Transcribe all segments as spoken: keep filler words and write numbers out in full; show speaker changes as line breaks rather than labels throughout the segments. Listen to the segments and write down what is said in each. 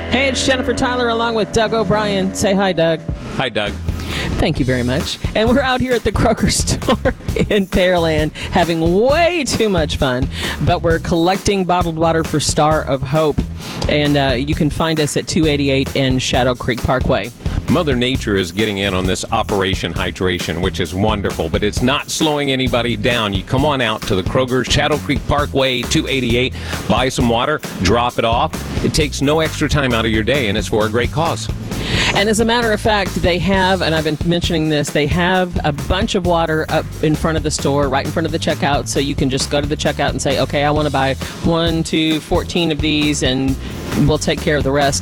Hey, it's Jennifer Tyler along with Doug O'Brien. Say hi, Doug.
Hi, Doug.
Thank you very much. And we're out here at the Kroger store in Pearland having way too much fun. But we're collecting bottled water for Star of Hope. And uh, you can find us at two eighty-eight in Shadow Creek Parkway.
Mother Nature is getting in on this Operation Hydration, which is wonderful, but it's not slowing anybody down. You come on out to the Kroger, Shadow Creek Parkway, two eighty-eight, buy some water, drop it off. It takes no extra time out of your day, and it's for a great cause.
And as a matter of fact, they have, and I've been mentioning this, they have a bunch of water up in front of the store, right in front of the checkout, so you can just go to the checkout and say, okay, I want to buy one, two, fourteen of these, and we'll take care of the rest.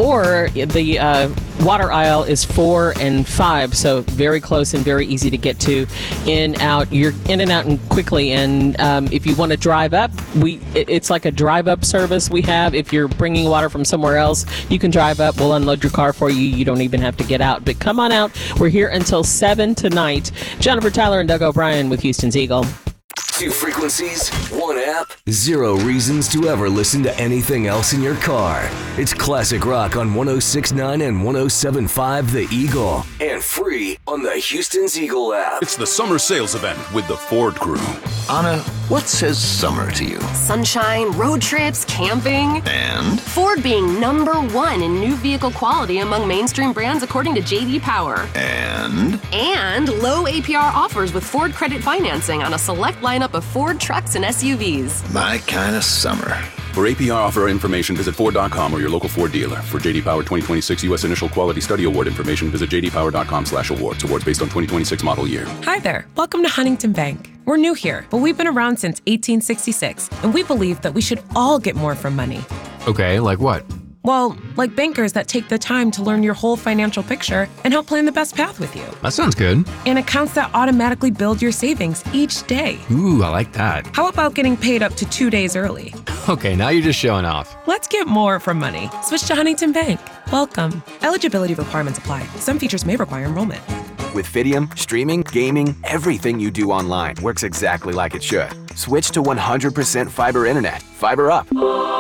Or the uh, water aisle is four and five, so very close and very easy to get to. In, out, you're in and out and quickly. And um, if you want to drive up, we it, it's like a drive-up service we have. If you're bringing water from somewhere else, you can drive up. We'll unload your car for you. You don't even have to get out. But come on out. We're here until seven tonight. Jennifer Tyler and Doug O'Brien with Houston's Eagle.
Two frequencies, one app, zero reasons to ever listen to anything else in your car. It's classic rock on one oh six point nine and one oh seven point five The Eagle. And free on the Houston's Eagle app.
It's the summer sales event with the Ford crew.
Anna, what says summer to you?
Sunshine, road trips, camping.
And?
Ford being number one in new vehicle quality among mainstream brands according to J D Power.
And?
And low A P R offers with Ford credit financing on a select lineup of Ford trucks and S U Vs.
My kind of summer.
For A P R offer information, visit Ford dot com or your local Ford dealer. For J D Power twenty twenty-six U S Initial Quality Study Award information, visit J D Power dot com slash awards. Awards based on twenty twenty-six model year.
Hi there. Welcome to Huntington Bank. We're new here, but we've been around since eighteen sixty-six, and we believe that we should all get more from money.
Okay, like what?
Well, like bankers that take the time to learn your whole financial picture and help plan the best path with you.
That sounds good.
And accounts that automatically build your savings each day.
Ooh, I like that.
How about getting paid up to two days early?
Okay, now you're just showing off.
Let's get more from money. Switch to Huntington Bank. Welcome. Eligibility requirements apply. Some features may require enrollment.
With Fidium, streaming, gaming, everything you do online works exactly like it should. Switch to one hundred percent fiber internet. Fiber up.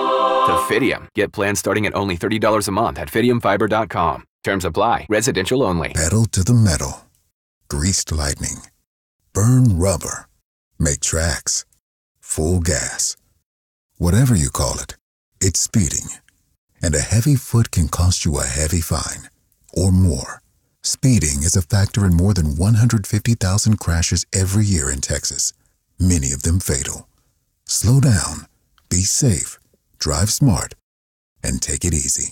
To Fidium. Get plans starting at only thirty dollars a month at Fidium Fiber dot com. Terms apply. Residential only.
Pedal to the metal. Greased lightning. Burn rubber. Make tracks. Full gas. Whatever you call it, it's speeding. And a heavy foot can cost you a heavy fine. Or more. Speeding is a factor in more than one hundred fifty thousand crashes every year in Texas. Many of them fatal. Slow down. Be safe. Drive smart, and take it easy.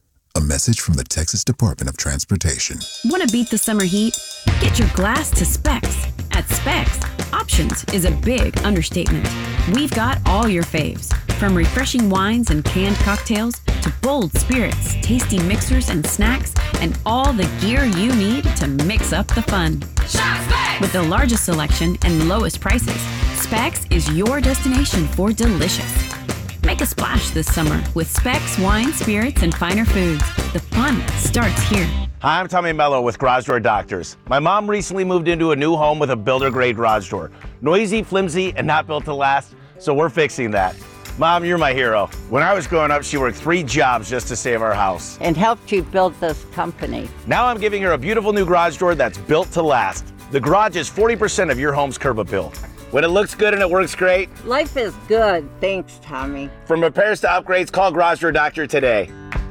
A message from the Texas Department of Transportation.
Want to beat the summer heat? Get your glass to Specs. At Specs, options is a big understatement. We've got all your faves, from refreshing wines and canned cocktails to bold spirits, tasty mixers and snacks, and all the gear you need to mix up the fun. Shop Specs! With the largest selection and lowest prices, Specs is your destination for delicious. Make a splash this summer with Specs wine, spirits, and finer foods. The fun starts here.
Hi, I'm Tommy Mello with Garage Door Doctors. My mom recently moved into a new home with a builder-grade garage door. Noisy, flimsy, and not built to last, so we're fixing that. Mom, you're my hero. When I was growing up, she worked three jobs just to save our house.
And helped you build this company.
Now I'm giving her a beautiful new garage door that's built to last. The garage is forty percent of your home's curb appeal. When it looks good and it works great.
Life is good. Thanks, Tommy.
From repairs to upgrades, call Garage Door Doctor today.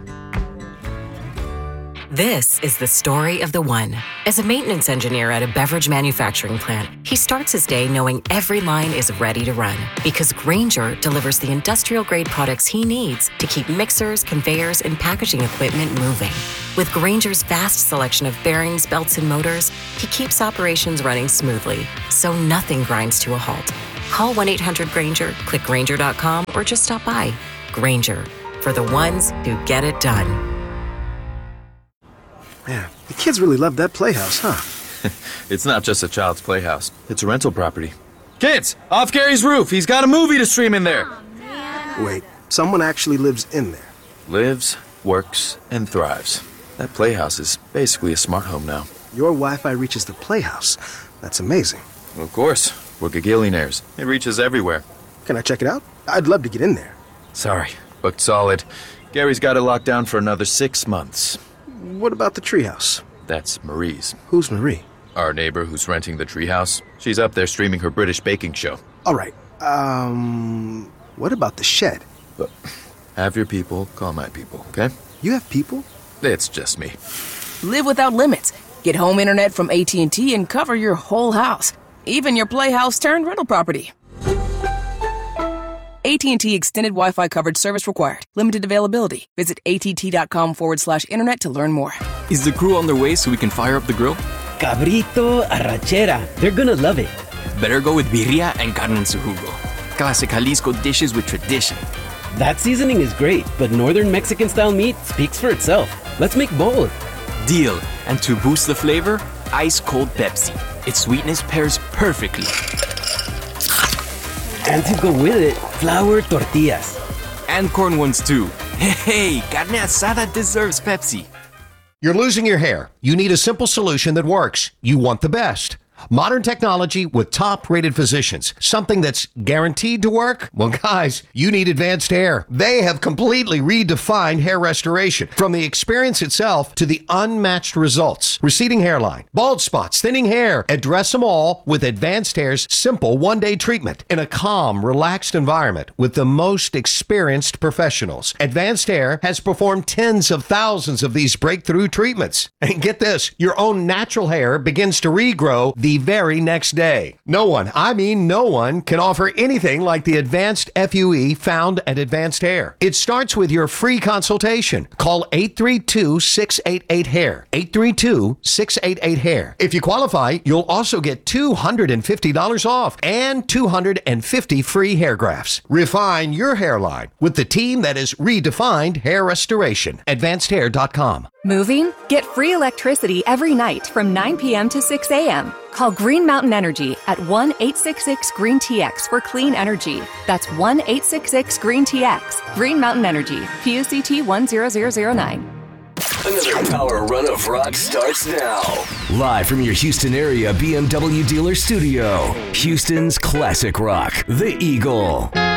This is the story of the one. As a maintenance engineer at a beverage manufacturing plant, he starts his day knowing every line is ready to run because Grainger delivers the industrial-grade products he needs to keep mixers, conveyors, and packaging equipment moving. With Grainger's vast selection of bearings, belts, and motors, he keeps operations running smoothly, so nothing grinds to a halt. Call one eight hundred Grainger, click Grainger dot com, or just stop by. Grainger, for the ones who get it done.
Man, the kids really love that playhouse, huh?
It's not just a child's playhouse. It's a rental property. Kids, off Gary's roof. He's got a movie to stream in there.
Oh, wait, someone actually lives in there.
Lives, works, and thrives. That playhouse is basically a smart home now.
Your Wi-Fi reaches the playhouse. That's amazing.
Well, of course. We're gagillionaires. It reaches everywhere.
Can I check it out? I'd love to get in there.
Sorry, booked solid. Gary's got it locked down for another six months.
What about the treehouse?
That's Marie's.
Who's Marie?
Our neighbor who's renting the treehouse. She's up there streaming her British baking show.
All right. Um, what about the shed?
But have your people call my people, okay?
You have people?
It's just me.
Live without limits. Get home internet from A T and T and cover your whole house. Even your playhouse turned rental property. A T and T Extended Wi-Fi coverage service required. Limited availability. Visit att.com forward slash internet to learn more.
Is the crew on their way so we can fire up the grill?
Cabrito, arrachera. They're gonna love it.
Better go with birria and carne en su jugo. Classic Jalisco dishes with tradition.
That seasoning is great, but northern Mexican-style meat speaks for itself. Let's make both.
Deal. And to boost the flavor, ice-cold Pepsi. Its sweetness pairs perfectly.
And to go with it, flour tortillas.
And corn ones too. Hey, carne asada deserves Pepsi.
You're losing your hair. You need a simple solution that works. You want the best. Modern technology with top-rated physicians. Something that's guaranteed to work? Well, guys, you need Advanced Hair. They have completely redefined hair restoration. From the experience itself to the unmatched results. Receding hairline, bald spots, thinning hair. Address them all with Advanced Hair's simple one-day treatment in a calm, relaxed environment with the most experienced professionals. Advanced Hair has performed tens of thousands of these breakthrough treatments. And get this, your own natural hair begins to regrow the very next day. No one, I mean no one, can offer anything like the Advanced F U E found at Advanced Hair. It starts with your free consultation. Call eight three two, six eight eight, hair. eight three two, six eight eight, hair. If you qualify, you'll also get two hundred fifty dollars off and two hundred fifty free hair grafts. Refine your hairline with the team that has redefined hair restoration. advanced hair dot com.
Moving? Get free electricity every night from nine p.m. to six a.m. Call Green Mountain Energy at one eight six six green T X for clean energy. That's one eight six six green T X. Green Mountain Energy, P U C T one zero zero zero nine.
Another power run of rock starts now. Live from your Houston area B M W dealer studio. Houston's classic rock, The Eagle.